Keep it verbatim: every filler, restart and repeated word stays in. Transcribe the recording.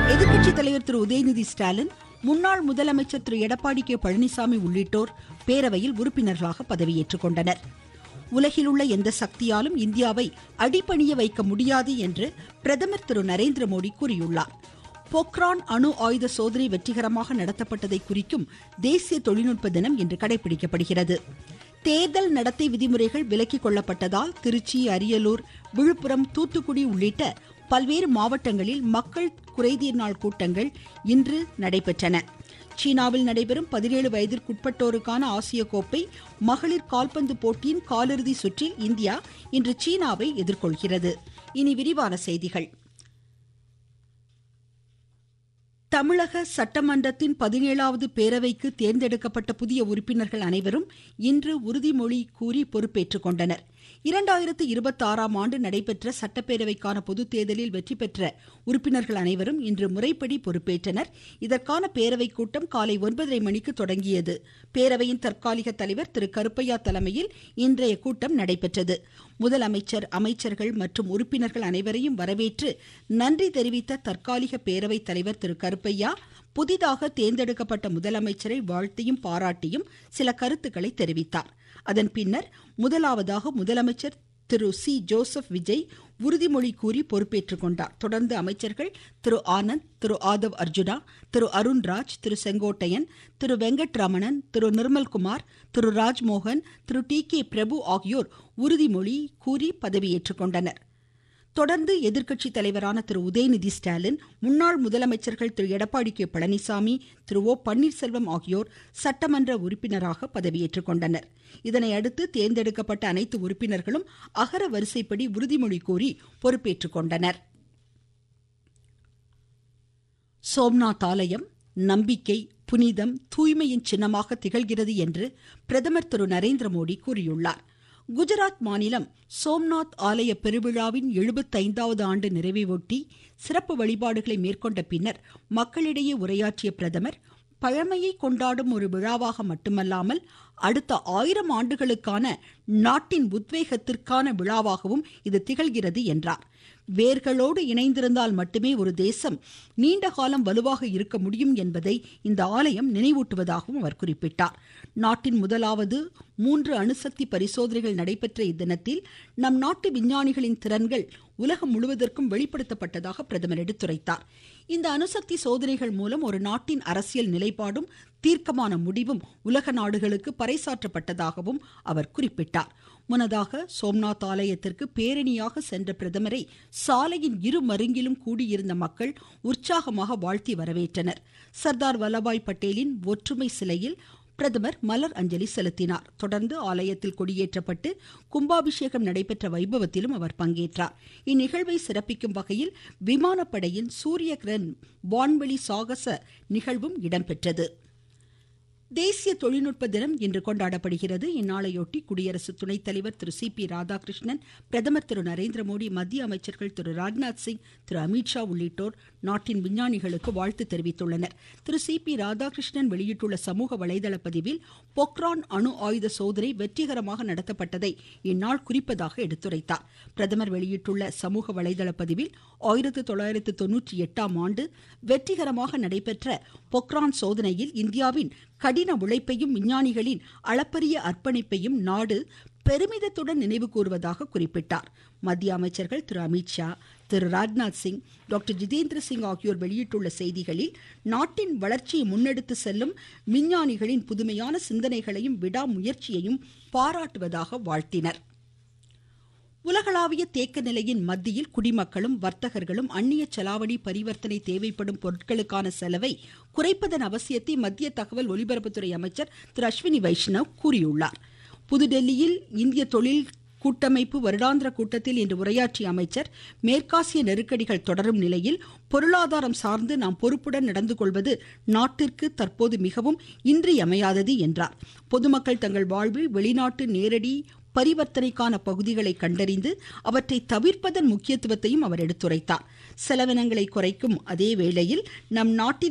எதிர்க்கட்சித் தலைவர் திரு உதயநிதி ஸ்டாலின், முன்னாள் முதலமைச்சர் திரு எடப்பாடி கே பழனிசாமி உள்ளிட்டோர் பேரவையில் உறுப்பினர்களாக பதவியேற்றுக் கொண்டனர். உலகில் உள்ள எந்த சக்தியாலும் இந்தியாவை அடிபணிய வைக்க முடியாது என்று பிரதமர் திரு நரேந்திர மோடி கூறியுள்ளார். பொக்ரான் அணு ஆயுத சோதனை வெற்றிகரமாக நடத்தப்பட்டதை குறிக்கும் தேசிய தொழில்நுட்ப தினம் இன்று கடைபிடிக்கப்படுகிறது. தேர்தல் நடத்தை விதிமுறைகள் விலக்கிக் கொள்ளப்பட்டதால் திருச்சி, அரியலூர், விழுப்புரம், தூத்துக்குடி உள்ளிட்ட பல்வேறு மாவட்டங்களில் மக்கள் குறைதீர் நாள் கூட்டங்கள் இன்று நடைபெற்றன. சீனாவில் நடைபெறும் பதினேழு வயதிற்குட்பட்டோருக்கான ஆசிய கோப்பை மகளிர் கால்பந்து போட்டியின் காலிறுதி சுற்றில் இந்தியா இன்று சீனாவை எதிர்கொள்கிறது. இனி விரிவான செய்திகள். தமிழக சட்டமன்றத்தின் பதினேழாவது பேரவைக்கு தேர்ந்தெடுக்கப்பட்ட புதிய உறுப்பினர்கள் அனைவரும் இன்று உறுதிமொழி கூறி பொறுப்பேற்றுக் கொண்டனர். இரண்டாயிரத்து இருபத்தி ஆறாம் ஆண்டு நடைபெற்ற சட்டப்பேரவைக்கான பொதுத் தேர்தலில் வெற்றி பெற்ற உறுப்பினர்கள் அனைவரும் இன்று முறைப்படி பொறுப்பேற்றனர். இதற்கான பேரவைக் கூட்டம் காலை ஒன்பதரை மணிக்கு தொடங்கியது. பேரவையின் தற்காலிக தலைவர் திரு கருப்பையா தலைமையில் இன்றைய கூட்டம் நடைபெற்றது. முதலமைச்சர், அமைச்சர்கள் மற்றும் உறுப்பினர்கள் அனைவரையும் வரவேற்று நன்றி தெரிவித்த தற்காலிக பேரவைத் தலைவர் திரு கருப்பையா புதிதாக தேர்ந்தெடுக்கப்பட்ட முதலமைச்சரை வாழ்த்தியும் பாராட்டியும் சில கருத்துக்களை தெரிவித்தார். அதன் பின்னர் முதலாவதாக முதலமைச்சர் திரு சி ஜோசப் விஜய் உறுதிமொழி கூறி பொறுப்பேற்றுக் கொண்டார். தொடர்ந்து அமைச்சர்கள் திரு ஆனந்த், திரு ஆதவ் அர்ஜுனா, திரு அருண்ராஜ், திரு செங்கோட்டையன், திரு வெங்கட்ரமணன், திரு நிர்மல்குமார், திரு ராஜ்மோகன், திரு டி கே பிரபு ஆகியோர் உறுதிமொழி கூறி பதவியேற்றுக் கொண்டனர். தொடர்ந்து எதிர்க்கட்சித் தலைவரான திரு உதயநிதி ஸ்டாலின், முன்னாள் முதலமைச்சர்கள் திரு எடப்பாடி கே பழனிசாமி, திரு ஓ பன்னீர்செல்வம் ஆகியோர் சட்டமன்ற உறுப்பினராக பதவியேற்றுக் கொண்டனர். இதனையடுத்து தேர்ந்தெடுக்கப்பட்ட அனைத்து உறுப்பினர்களும் அகர வரிசைப்படி உறுதிமொழி கூறி பொறுப்பேற்றுக் கொண்டனர். சோம்நாத் ஆலயம் நம்பிக்கை, புனிதம், தூய்மையின் சின்னமாக திகழ்கிறது என்று பிரதமர் திரு நரேந்திர மோடி கூறியுள்ளார். குஜராத் மாநிலம் சோம்நாத் ஆலய பெருவிழாவின் எழுபத்தைந்தாவது ஆண்டு நிறைவையொட்டி சிறப்பு வழிபாடுகளை மேற்கொண்ட பின்னர் மக்களிடையே உரையாற்றிய பிரதமர், பழமையை கொண்டாடும் ஒரு விழாவாக மட்டுமல்லாமல் அடுத்த ஆயிரம் ஆண்டுகளுக்கான நாட்டின் உத்வேகத்திற்கான விழாவாகவும் இது திகழ்கிறது என்றார். வேர்களோடு இணைந்திருந்தால் மட்டுமே ஒரு தேசம் நீண்ட காலம் வலுவாக இருக்க முடியும் என்பதை இந்த ஆலயம் நினைவூட்டுவதாகவும் அவர் குறிப்பிட்டார். நாட்டின் முதலாவது மூன்று அணுசக்தி பரிசோதனைகள் நடைபெற்ற இத்தினத்தில் நம் நாட்டு விஞ்ஞானிகளின் திறன்கள் உலகம் முழுவதற்கும் வெளிப்படுத்தப்பட்டதாக பிரதமர் எடுத்துரைத்தார். இந்த அணுசக்தி சோதனைகள் மூலம் ஒரு நாட்டின் அரசியல் நிலைப்பாடும் தீர்க்கமான முடிவும் உலக நாடுகளுக்கு பறைசாற்றப்பட்டதாகவும் அவர் குறிப்பிட்டார். முன்னதாக சோம்நாத் ஆலயத்திற்கு பேரணியாக சென்ற பிரதமரை சாலையின் இரு மருங்கிலும் கூடியிருந்த மக்கள் உற்சாகமாக வாழ்த்தி வரவேற்றனர். சர்தார் வல்லபாய் பட்டேலின் ஒற்றுமை சிலையில் பிரதமர் மலர் அஞ்சலி செலுத்தினார். தொடர்ந்து ஆலயத்தில் கொடியேற்றப்பட்டு கும்பாபிஷேகம் நடைபெற்ற வைபவத்திலும் அவர் பங்கேற்றார். இந்நிகழ்வை சிறப்பிக்கும் வகையில் விமானப்படையின் சூரிய கிரண் வான்வெளி சாகச நிகழ்வும் இடம்பெற்றது. தேசிய தொழில்நுட்ப தினம் இன்று கொண்டாடப்படுகிறது. இந்நாளையொட்டி குடியரசு துணைத் தலைவர் திரு சி பி ராதாகிருஷ்ணன், பிரதமர் திரு நரேந்திர மோடி, மத்திய அமைச்சர்கள் திரு ராஜ்நாத் சிங், திரு அமித்ஷா உள்ளிட்டோர் நாட்டின் விஞ்ஞானிகளுக்கு வாழ்த்து தெரிவித்துள்ளனர். திரு சி பி ராதாகிருஷ்ணன் வெளியிட்டுள்ள சமூக வலைதள பதிவில் பொக்ரான் அணு ஆயுத சோதனை வெற்றிகரமாக நடத்தப்பட்டதை இந்நாள் குறிப்பதாக எடுத்துரைத்தார். பிரதமர் வெளியிட்டுள்ள சமூக வலைதள பதிவில் ஆயிரத்து தொள்ளாயிரத்து தொன்னூற்றி எட்டாம் ஆண்டு வெற்றிகரமாக நடைபெற்ற பொக்ரான் சோதனையில் இந்தியாவின் கடின உழைப்பையும் விஞ்ஞானிகளின் அளப்பரிய அர்ப்பணிப்பையும் நாடு பெருமிதத்துடன் நினைவு கூறுவதாக குறிப்பிட்டார். மத்திய அமைச்சர்கள் திரு அமித்ஷா, திரு ராஜ்நாத் சிங், டாக்டர் ஜிதேந்திர சிங் ஆகியோர் வெளியிட்டுள்ள செய்திகளில் நாட்டின் வளர்ச்சியை முன்னெடுத்து செல்லும் விஞ்ஞானிகளின் புதுமையான சிந்தனைகளையும் விடாமுயற்சியையும் பாராட்டுவதாக வாழ்த்தினர். உலகளாவிய தேக்க நிலையின் மத்தியில் குடிமக்களும் வர்த்தகர்களும் அந்நிய செலாவணி பரிவர்த்தனை தேவைப்படும் பொருட்களுக்கான செலவை குறைப்பதன் அவசியத்தை மத்திய தகவல் ஒலிபரப்புத்துறை அமைச்சர் திரு அஸ்வினி வைஷ்ணவ் கூறியுள்ளார். புதுடெல்லியில் இந்திய தொழில் கூட்டமைப்பு வருடாந்திர கூட்டத்தில் இன்று உரையாற்றிய அமைச்சர், மேற்காசிய நெருக்கடிகள் தொடரும் நிலையில் பொருளாதாரம் சார்ந்து நாம் பொறுப்புடன் நடந்து கொள்வது நாட்டிற்கு தற்போது மிகவும் இன்றியமையாதது என்றார். பொதுமக்கள் தங்கள் வாழ்வில் வெளிநாட்டு நேரடி பரிவர்த்தனைக்கான பகுதிகளை கண்டறிந்து அவற்றை தவிர்ப்பதன் முக்கியத்துவத்தையும் அவர் எடுத்துரைத்தார். செலவினங்களை குறைக்கும் அதே வேளையில் நம் நாட்டின்